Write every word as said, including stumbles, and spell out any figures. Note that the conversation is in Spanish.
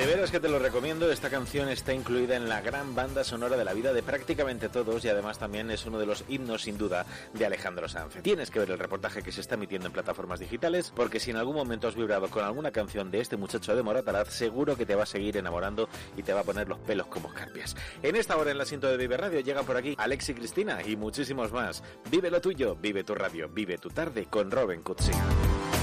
veras que te lo recomiendo. Esta canción está incluida en la gran banda sonora de la vida de prácticamente todos y además también es uno de los himnos sin duda de Alejandro Sanz. Tienes que ver el reportaje que se está emitiendo en plataformas digitales porque si en algún momento has vibrado con alguna canción de este muchacho de Moratalaz, seguro que te va a seguir enamorando y te va a poner los pelos como escarpias. En esta hora en la cinta de Vive Radio llegan por aquí Alex y Cristina y muchísimos más. Vive lo tuyo, vive tu radio, vive tu tarde con Robin Cutsia.